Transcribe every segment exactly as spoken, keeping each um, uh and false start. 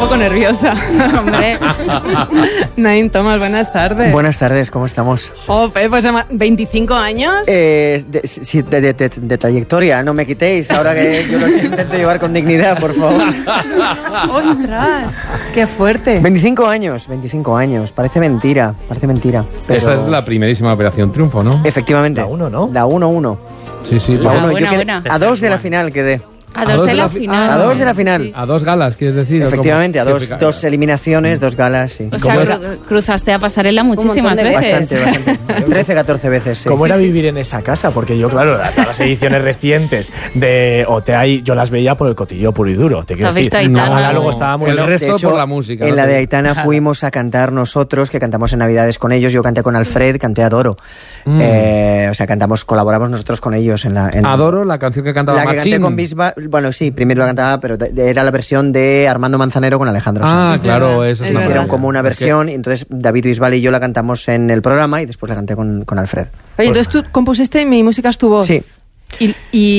poco nerviosa. Hombre. Naim Thomas, buenas tardes. Buenas tardes, ¿cómo estamos? Jope, pues veinticinco años. Eh, de, sí, de, de, de, de trayectoria, no me quitéis, ahora que yo los intento llevar con dignidad, por favor. ¡Ostras! ¡Qué fuerte! veinticinco años, veinticinco años, parece mentira, parece mentira. Pero... Esa es la primerísima Operación Triunfo, ¿no? Efectivamente. La uno, ¿no? La uno uno. Sí, sí. La La uno, buena, yo quedé, buena. a dos de la final quedé. A dos, a dos de, de la final. A dos de la final. Sí, sí. A dos galas, ¿quieres decir? Efectivamente, a dos, dos eliminaciones, dos galas, sí. O sea, cru- cruzaste a pasarela muchísimas veces. Bastante, bastante. trece, catorce veces, sí. ¿Cómo era vivir en esa casa? Porque yo, claro, todas las ediciones recientes de O T A I, yo las veía por el cotillo puro y duro. Te quiero decir, no, ahora luego estaba muy... El bueno, resto de hecho, por la música. En ¿no? la de Aitana fuimos a cantar nosotros, que cantamos en Navidades con ellos. Yo canté con Alfred, canté Adoro. Mm. Eh, o sea, cantamos, colaboramos nosotros con ellos en la... En Adoro, la canción que cantaba La que Machín. canté con Bisbal, bueno, sí, primero la cantaba, pero de, de, era la versión de Armando Manzanero con Alejandro Ah, Sanz. claro, eso es Hicieron verdad. como una versión, y entonces David Bisbal y yo la cantamos en el programa y después la canté con, con Alfred. Oye, entonces tú compusiste Mi música es tu voz. Sí. Y,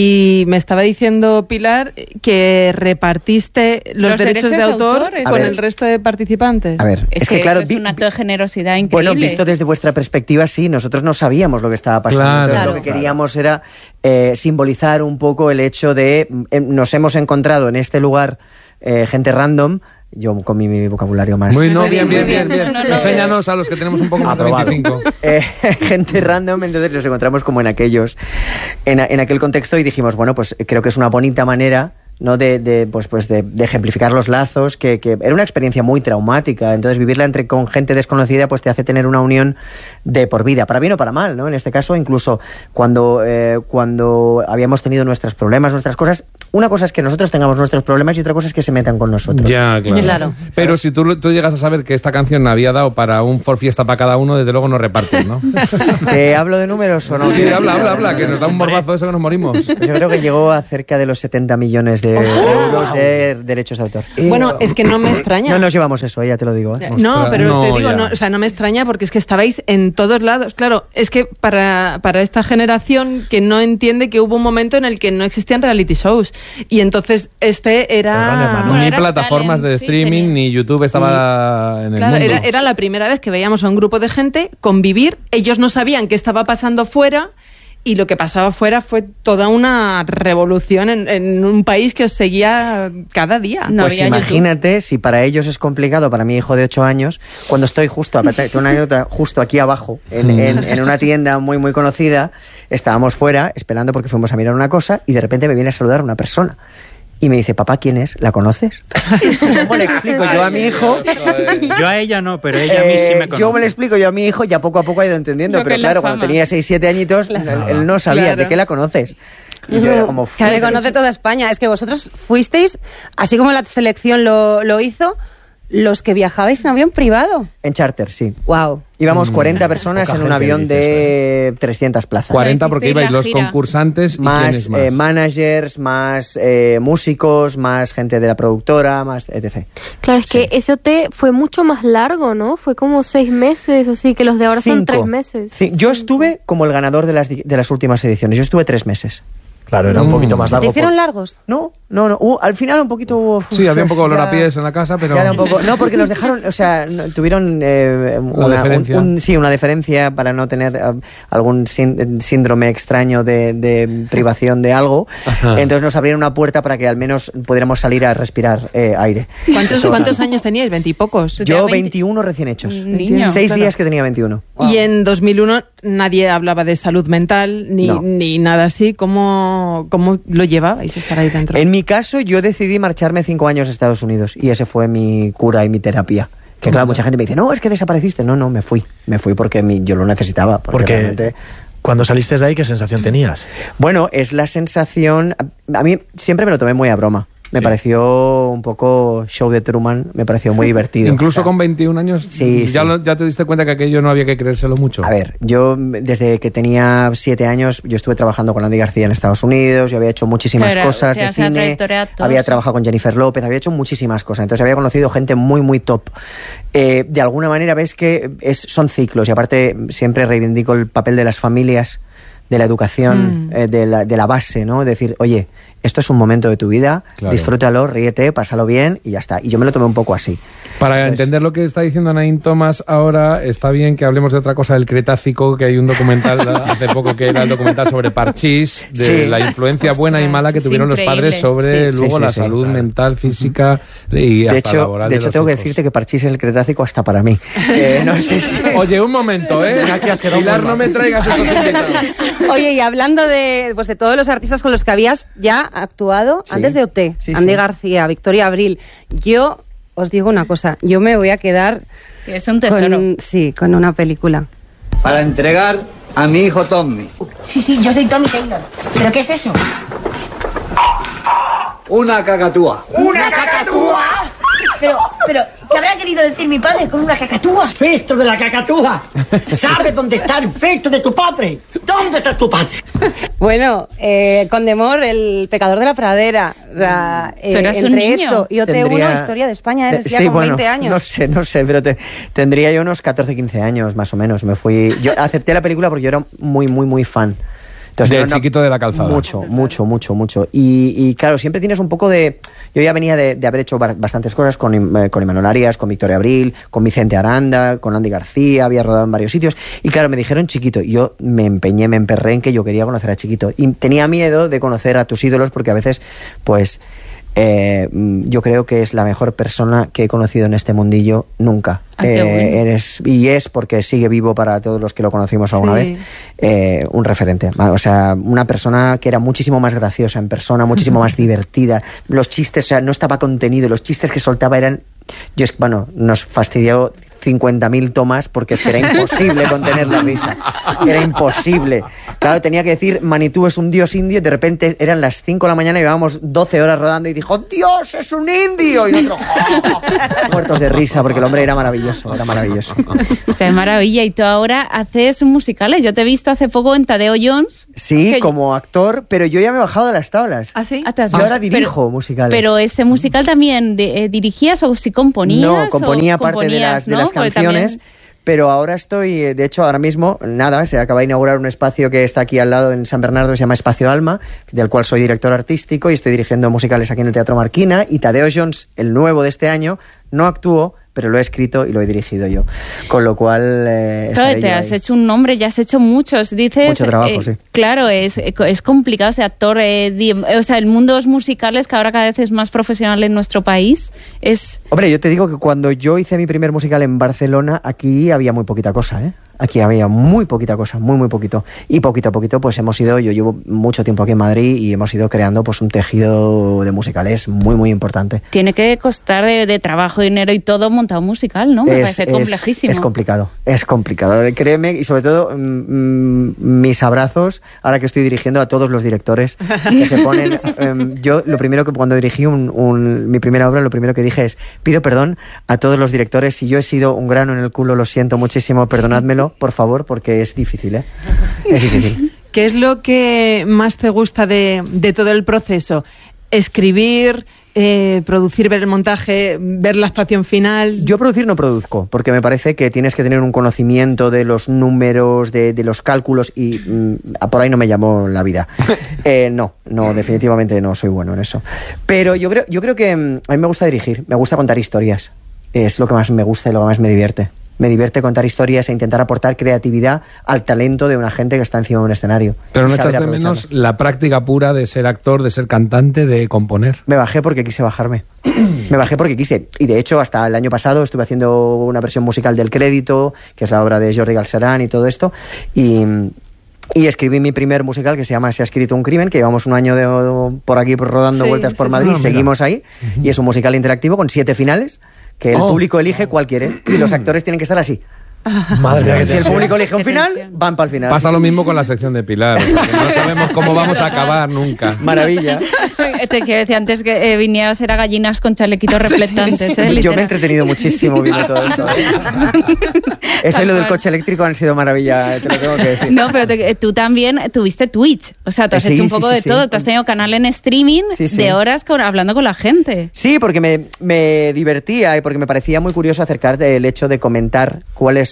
y me estaba diciendo Pilar que repartiste los, Los derechos, derechos de de autor autor, con a ver. el resto de participantes. A ver, Es, es, que, que, claro, eso es vi- un acto de generosidad increíble. Bueno, visto desde vuestra perspectiva, sí, nosotros no sabíamos lo que estaba pasando. Claro. Entonces, Claro. lo que queríamos era eh, simbolizar un poco el hecho de eh, nos hemos encontrado en este lugar eh, gente random. Yo con mi, mi vocabulario más. Muy, no, Muy bien, bien, bien, muy bien. bien. bien. No, no, no. Enséñanos a los que tenemos un poco más de Aprobado. veinticinco. Eh, gente random, entonces nos encontramos como en aquellos, en, en aquel contexto y dijimos, bueno, pues creo que es una bonita manera, ¿no? De, de, pues, pues de, de ejemplificar los lazos, que, que era una experiencia muy traumática, entonces vivirla entre con gente desconocida pues te hace tener una unión de por vida, para bien o para mal, ¿no? En este caso, incluso cuando, eh, cuando habíamos tenido nuestros problemas, nuestras cosas, una cosa es que nosotros tengamos nuestros problemas y otra cosa es que se metan con nosotros. Ya, claro. Claro. Pero si tú, tú llegas a saber que esta canción había dado para un For Fiesta para cada uno, desde luego no repartes, ¿no? ¿Te hablo de números o no? Sí, habla, habla, habla, que nos da un morbazo eso que nos morimos. Yo creo que llegó a cerca de los setenta millones de euros de derechos de autor. Bueno, es que no me extraña. No nos llevamos eso, ya te lo digo. ¿eh? No, Ostras, pero no, te digo, ya. no, o sea, no me extraña porque es que estabais en todos lados. Claro, es que para, para esta generación que no entiende que hubo un momento en el que no existían reality shows y entonces este era... Bueno, Ni era plataformas de talent, sí, streaming, tenía- ni YouTube estaba en el Claro, mundo. era, era la primera vez que veíamos a un grupo de gente convivir. Ellos no sabían qué estaba pasando fuera y lo que pasaba fuera fue toda una revolución en, en un país que os seguía cada día. No Pues había YouTube. imagínate, si para ellos es complicado, para mi hijo de ocho años, cuando estoy justo, tengo una anécdota, justo aquí abajo, en, en, en una tienda muy muy conocida, estábamos fuera esperando porque fuimos a mirar una cosa y de repente me viene a saludar una persona. Y me dice, papá, ¿quién es? ¿La conoces? ¿Cómo le explico yo a mi hijo? Yo a ella no, pero ella a mí sí me Eh, conoce. yo me lo explico yo a mi hijo, ya poco a poco ha ido entendiendo, Lo que pero es la claro, cuando fama. tenía seis siete añitos, él, él no sabía Claro. de qué la conoces. Y yo era como... Que le conoce toda España. Es que vosotros fuisteis, así como la selección lo, lo hizo, los que viajabais en avión privado. En charter, sí. Wow. Íbamos cuarenta personas Poca en un gente avión dice de trescientas plazas. cuarenta porque Hicisteis ibais la los gira. concursantes y Más, quiénes más. eh, managers, más eh, músicos, más gente de la productora, más etcétera. Claro, es que ese O T fue mucho más largo, ¿no? Fue como seis meses, o sí, que los de ahora son Cinco. tres meses. Sí, yo estuve como el ganador de las, di- de las últimas ediciones. Yo estuve tres meses. Claro, era un Mm. poquito más ¿Te largo. hicieron por- largos? No, no, no. Hubo- al final un poquito hubo... Sí, había un poco de olor ya- a pies en la casa, pero... ya era un poco- no, porque nos dejaron, o sea, no- tuvieron eh, una, deferencia. un- un- sí, una deferencia para no tener eh, algún sín- síndrome extraño de, de privación de algo. Ajá. Entonces nos abrieron una puerta para que al menos pudiéramos salir a respirar eh, aire. ¿Cuántos, Eso- ¿cuántos años teníais? ¿Veintipocos? Tú Yo tenías veinte veintiuno recién hechos. Niño. Seis claro. días que tenía veintiuno. Y en dos mil uno nadie hablaba de salud mental ni, No. ni nada así. ¿Cómo, cómo lo llevabais estar ahí dentro? En mi caso, yo decidí marcharme cinco años a Estados Unidos y ese fue mi cura y mi terapia. Que claro, mucha gente me dice, no, es que desapareciste. No, no, me fui. Me fui porque mi- yo lo necesitaba. Porque, Porque realmente... cuando saliste de ahí, ¿qué sensación tenías? Bueno, es la sensación... A mí siempre me lo tomé muy a broma. Me Sí. pareció un poco show de Truman, me pareció muy divertido. Incluso O sea, con veintiún años, Sí, ya, sí. lo- ya te diste cuenta que aquello no había que creérselo mucho. A ver, yo desde que tenía siete años, yo estuve trabajando con Andy García en Estados Unidos, yo había hecho muchísimas Claro, cosas de tienes una cine, trayectoria de actor, había sí. trabajado con Jennifer López, había hecho muchísimas cosas, entonces había conocido gente muy, muy top. Eh, de alguna manera ves que es, son ciclos y aparte siempre reivindico el papel de las familias de la educación, mm. eh, de, la, de la base, ¿no? Decir, oye, esto es un momento de tu vida, claro. disfrútalo, ríete, pásalo bien y ya está. Y yo me lo tomé un poco así. Para Entonces, entender lo que está diciendo Naín Thomas ahora, está bien que hablemos de otra cosa del Cretácico, que hay un documental hace poco que era el documental sobre Parchís, de sí. la influencia Ostras, buena y mala que tuvieron los padres sobre sí. luego sí, sí, la sí, salud claro. mental, física uh-huh. y de hasta hecho, laboral de, de hecho, los tengo hijos. que decirte que Parchís es el Cretácico hasta para mí. Eh, no sé si... Oye, un momento, ¿eh? Pilar, no me traigas estos invitados. Oye, y hablando de, pues, de todos los artistas con los que habías ya actuado, sí. antes de O T, sí, Andy sí. García, Victoria Abril, yo os digo una cosa, yo me voy a quedar... Es un tesoro. Con, sí, con una película. Para entregar a mi hijo Tommy. Sí, sí, yo soy Tommy Taylor. ¿Pero qué es eso? Una cacatúa. ¿Una cacatúa? Pero, pero, ¿qué habrá querido decir mi padre con una cacatúa? ¡Festo de la cacatúa! ¿Sabes dónde está el festo de tu padre? ¿Dónde está tu padre? Bueno, eh, Condemor, el pecador de la pradera. La, eh, entre esto y O T uno, Tendría... historia de España, eres ya sí, con bueno, veinte años. No sé, no sé, pero te, tendría yo unos catorce, quince años más o menos. Me fui, yo acepté la película porque yo era muy, muy, muy fan. Entonces, del chiquito de la calzada. Mucho, mucho, mucho, mucho. Y, y claro, siempre tienes un poco de... Yo ya venía de, de haber hecho bastantes cosas con, eh, con Imanol Arias, con Victoria Abril, con Vicente Aranda, con Andy García, había rodado en varios sitios. Y claro, me dijeron Chiquito. Y yo me empeñé, me emperré en que yo quería conocer a Chiquito. Y tenía miedo de conocer a tus ídolos porque a veces, pues... Eh, yo creo que es la mejor persona que he conocido en este mundillo nunca. Ah, eh, bueno. eres, y es porque sigue vivo para todos los que lo conocimos alguna sí. vez, eh, un referente. O sea, una persona que era muchísimo más graciosa en persona, muchísimo más divertida. Los chistes, o sea, no estaba contenido. Los chistes que soltaba eran... Yo, bueno, nos fastidió cincuenta mil tomas porque es que era imposible contener la risa. Era imposible. Claro, tenía que decir Manitou es un dios indio y de repente eran las cinco de la mañana y llevábamos doce horas rodando y dijo ¡Dios, es un indio! Y nosotros ¡oh! muertos de risa porque el hombre era maravilloso, era maravilloso. O sea, es maravilla. Y tú ahora haces musicales. Yo te he visto hace poco en Tadeo Jones. Sí, que... como actor, pero yo ya me he bajado de las tablas. ¿Ah, sí? Ah, ¿te has... Yo ahora dirijo pero, musicales. Pero ese musical también de, eh, dirigías o si componías. No, componía parte de las, ¿no? de las canciones. También... Pero ahora estoy, de hecho, ahora mismo, nada, se acaba de inaugurar un espacio que está aquí al lado en San Bernardo, que se llama Espacio Alma, del cual soy director artístico y estoy dirigiendo musicales aquí en el Teatro Marquina. Y Tadeo Jones, el nuevo de este año, no actuó, pero lo he escrito y lo he dirigido yo. Con lo cual... Eh, claro, te has ahí. hecho un nombre, ya has hecho muchos. Dices, Mucho trabajo, eh, sí. Claro, es, es complicado ser actor. Eh, di, o sea, el mundo de los musicales, que ahora cada vez es más profesional en nuestro país, es... Hombre, yo te digo que cuando yo hice mi primer musical en Barcelona, aquí había muy poquita cosa, ¿eh? Aquí había muy poquita cosa, muy, muy poquito. Y poquito a poquito, pues hemos ido, yo llevo mucho tiempo aquí en Madrid y hemos ido creando pues un tejido de musicales muy, muy importante. Tiene que costar de, de trabajo, dinero y todo montado musical, ¿no? Me es, parece es, complejísimo. Es complicado, es complicado. Créeme, y sobre todo mm, mis abrazos, ahora que estoy dirigiendo a todos los directores que se ponen... um, yo lo primero que cuando dirigí un, un, mi primera obra, lo primero que dije es, pido perdón a todos los directores, si yo he sido un grano en el culo, lo siento muchísimo, perdonádmelo, por favor, porque es difícil, ¿eh? Es difícil. ¿Qué es lo que más te gusta de, de todo el proceso? Escribir, eh, producir, ver el montaje, ver la actuación final. Yo producir no produzco, porque me parece que tienes que tener un conocimiento de los números, de, de los cálculos, y mm, por ahí no me llamó la vida. Eh, no, no, definitivamente no soy bueno en eso. Pero yo creo, yo creo que mm, a mí me gusta dirigir, me gusta contar historias. Es lo que más me gusta y lo que más me divierte. Me divierte contar historias e intentar aportar creatividad al talento de una gente que está encima de un escenario. Pero no echas de menos la práctica pura de ser actor, de ser cantante, de componer. Me bajé porque quise bajarme. Me bajé porque quise. Y de hecho, hasta el año pasado estuve haciendo una versión musical del Crédito, que es la obra de Jordi Galcerán y todo esto. Y... Y escribí mi primer musical que se llama Se ha escrito un crimen, que llevamos un año de, por aquí rodando sí, vueltas por sí, Madrid, no, seguimos ahí, uh-huh. Y es un musical interactivo con siete finales, que el oh. público elige cuál quiere, y los actores tienen que estar así. Madre mía, si el público elige un final, van para el final. Pasa lo mismo con la sección de Pilar, porque no sabemos cómo vamos a acabar nunca. Maravilla. Te quiero decir antes que eh, vinieras era gallinas con chalequitos reflectantes. ¿eh? Yo me he entretenido muchísimo viendo todo eso. ¿eh? Eso y lo del coche eléctrico han sido maravilla, te lo tengo que decir. No, pero te, tú también tuviste Twitch, o sea, tú has sí, hecho un poco sí, de sí, todo, sí. tú has tenido canal en streaming sí, sí. de horas con, hablando con la gente. Sí, porque me, me divertía y porque me parecía muy curioso acercar del hecho de comentar cuál es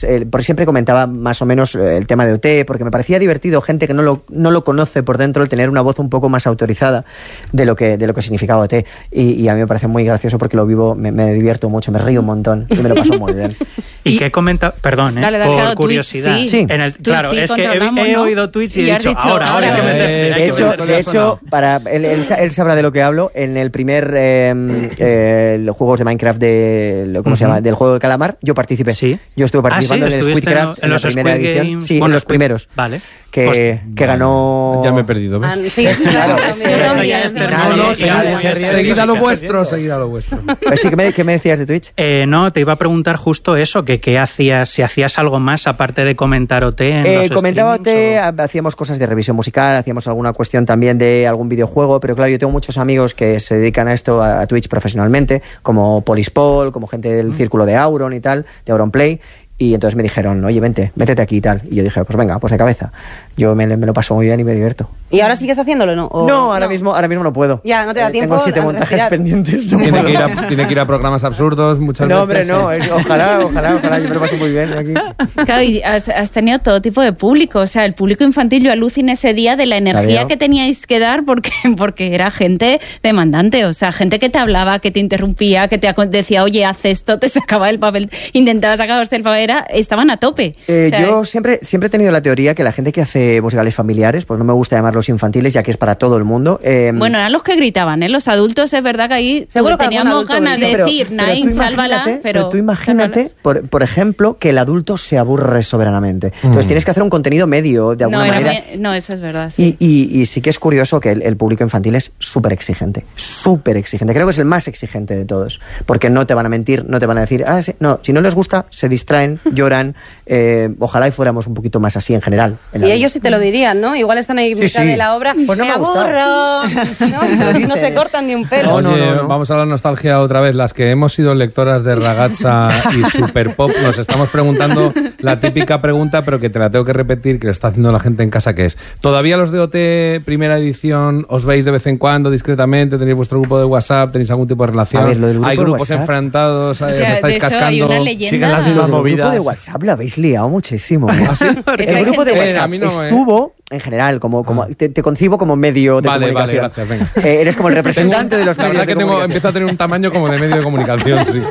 eh, por siempre comentaba más o menos eh, el tema de O T, porque me parecía divertido, gente que no lo, no lo conoce por dentro, el tener una voz un poco más autorizada de lo que, de lo que significaba O T. Y, y a mí me parece muy gracioso porque lo vivo, me, me divierto mucho, me río un montón y me lo paso muy bien. ¿Y qué comenta? Perdón, ¿eh? Dale, dale, por claro, curiosidad. Twitch, sí. En el, Twitch, claro, sí, es que he, he ¿no? oído Twitch y, Y he has dicho, dicho, ahora, ahora hay que ahora, meterse. De hay que hecho, meterse. de hecho para, él, él, él sabrá de lo que hablo. En el primer eh, eh, los juegos de Minecraft de ¿cómo uh-huh. se llama? Del juego del calamar, yo participé. Sí. Yo estuve participando ah, sí, en el Squidcraft en, en, en la primera Squid edición. Games, Sí, bueno, en los Squid, primeros. Vale. Que, pues, que ganó. Ya me he perdido, ¿ves? Ah, sí, sí, claro. Yo también. No, no, seguid a lo vuestro, seguid a lo vuestro. Pues sí, ¿qué me, ¿qué me decías de Twitch? Eh, no, te iba a preguntar justo eso, que qué hacías, si hacías algo más aparte de comentar O T en eh, los Comentaba O T, o... hacíamos cosas de revisión musical, hacíamos alguna cuestión también de algún videojuego, pero claro, yo tengo muchos amigos que se dedican a esto, a, a Twitch profesionalmente, como Polispol, como gente del círculo de Auron y tal, de Auronplay. Y entonces me dijeron, oye, vente, métete aquí y tal. Y yo dije, pues venga, pues de cabeza. Yo me, me lo paso muy bien y me divierto. ¿Y ahora sigues haciéndolo, no? ¿O no, ahora, no? Mismo, ahora mismo no puedo. Ya, no te da eh, tiempo. Tengo siete a montajes respirar. pendientes. No tiene, que ir a, tiene que ir a programas absurdos muchas no, veces. No, hombre, no. Ojalá, ojalá, ojalá. Yo me lo paso muy bien aquí. Claro, y has, has tenido todo tipo de público. O sea, el público infantil, yo aluciné ese día de la energía ¿La que teníais que dar porque, porque era gente demandante. O sea, gente que te hablaba, que te interrumpía, que te decía, oye, haz esto, te sacaba el papel, intentaba sacarse el papel. Era, estaban a tope. Eh, o sea, yo siempre, siempre he tenido la teoría que la gente que hace musicales familiares, pues no me gusta llamarlos infantiles, ya que es para todo el mundo. Eh, bueno, eran los que gritaban, ¿eh? Los adultos, es verdad que ahí seguro que teníamos ganas sí, de pero, decir, pero Nain, tú sálvala. Pero, pero tú imagínate, por, por ejemplo, que el adulto se aburre soberanamente. Entonces Mm. tienes que hacer un contenido medio, de alguna no, manera. Muy, no, eso es verdad. Sí. Y, y, y sí que es curioso que el, el público infantil es súper exigente, súper exigente. Creo que es el más exigente de todos, porque no te van a mentir, no te van a decir, ah, sí. No, si no les gusta, se distraen, lloran. Eh, ojalá y fuéramos un poquito más así en general. En y ellos sí te lo dirían, ¿no? Igual están ahí en sí, mitad sí. de la obra. Pues no me, me aburro. ¿No? No se cortan ni un pelo. Oye, no, no, no. Vamos a la nostalgia otra vez. Las que hemos sido lectoras de Ragazza y Super Pop, nos estamos preguntando la típica pregunta, pero que te la tengo que repetir, que lo está haciendo la gente en casa, que es, ¿todavía los de O T primera edición os veis de vez en cuando discretamente? ¿Tenéis vuestro grupo de WhatsApp? ¿Tenéis algún tipo de relación? A ver, lo del grupo ¿Hay de grupos WhatsApp? enfrentados? O sea, ¿Estáis de eso cascando? hay una leyenda. Siguen las mismas El movidas. grupo de WhatsApp lo habéis liado muchísimo. ¿Ah, sí? El grupo de Eh, WhatsApp a mí no, eh. estuvo, en general, como, como Ah. te, te concibo como medio de Vale, vale, comunicación. gracias, venga. Eh, eres como el representante Tengo- de los La medios verdad de que tengo, comunicación. empieza a tener un tamaño como de medio de comunicación, sí.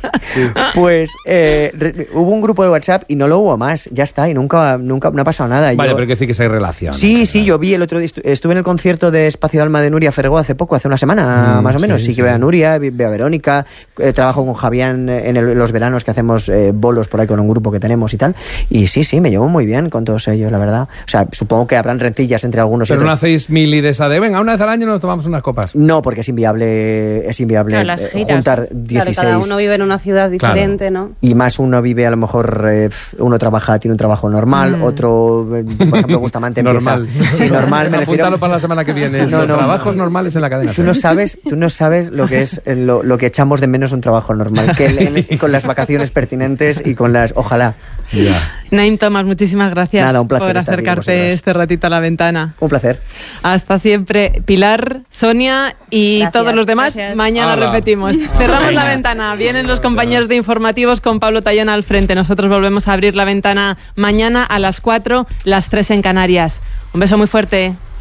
Pues eh, re- hubo un grupo de WhatsApp y no lo hubo más, ya está, y nunca, nunca no ha pasado nada. Vale, Yo- pero hay que decir que sí hay relación. Sí, sí, yo vi el otro día, estu- estuve en el concierto de Espacio de Alma de Nuria Fergó hace poco, hace una semana Mm, más o menos. sí, Sí, que sí. veo a Nuria, vi- veo a Verónica, eh, trabajo con Javián en el- los veranos que hacemos eh, bolos por ahí con un grupo que tenemos y tal. Y sí, sí, me llevo muy bien con todos ellos, la verdad. O sea, supongo que habrán rencillas entre algunos y Pero no otros. hacéis mil y de esa de, venga, una vez al año nos tomamos unas copas. No, porque es inviable, es inviable Claro, las eh, giras. juntar Claro, dieciséis. cada uno vive en una ciudad diferente, ¿no? Y más uno vive, a lo mejor, eh, uno trabaja, tiene un trabajo normal, Mm. otro, eh, por ejemplo, Bustamante empieza... Normal. Sí, normal, me refiero... Apúntalo para la semana que viene. No, Los no. trabajos normales en la cadena. Tú no sabes, tú no sabes lo que es eh, lo, lo que echamos de menos un trabajo normal, que el- el- con las vacaciones pertinentes y con las, ojalá. Ya. Naim Thomas, muchísimas gracias Nada, un placer por estar aquí con acercarte vosotras. este ratito a la ventana. Un placer. Hasta siempre, Pilar, Sonia y Gracias, todos los demás. gracias. Mañana Hala. repetimos. Hala. Cerramos la Venga. ventana. Vienen los compañeros de informativos con Pablo Tallón al frente. Nosotros volvemos a abrir la ventana mañana a las cuatro, las tres en Canarias. Un beso muy fuerte.